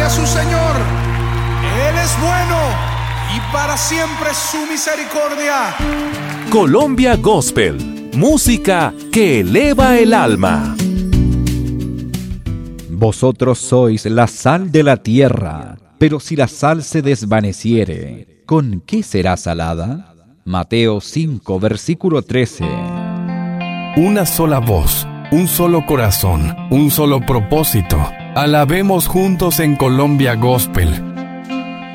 su Señor. Él es bueno y para siempre su misericordia. Colombia Gospel, música que eleva el alma. Vosotros sois la sal de la tierra, pero si la sal se desvaneciere, ¿con qué será salada? Mateo 5, versículo 13. Una sola voz, un solo corazón, un solo propósito. Alabemos juntos en Colombia Gospel.